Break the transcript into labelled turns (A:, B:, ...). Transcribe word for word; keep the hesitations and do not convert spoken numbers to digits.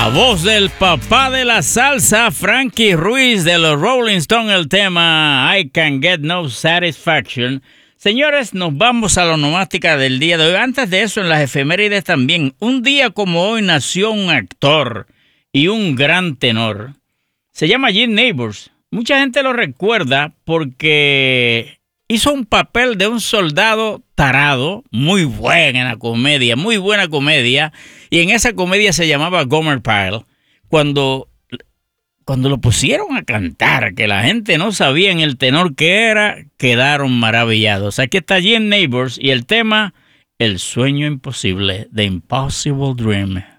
A: La voz del papá de la salsa, Frankie Ruiz de los Rolling Stones, el tema I Can Get No Satisfaction. Señores, nos vamos a la onomástica del día de hoy. Antes de eso, en las efemérides también. Un día como hoy nació un actor y un gran tenor. Se llama Gene Neighbors. Mucha gente lo recuerda porque hizo un papel de un soldado tarado, muy buena comedia, muy buena comedia, y en esa comedia se llamaba Gomer Pyle. Cuando, cuando lo pusieron a cantar, que la gente no sabía en el tenor que era, quedaron maravillados. Aquí está Gene Neighbors y el tema El sueño imposible, The Impossible Dream.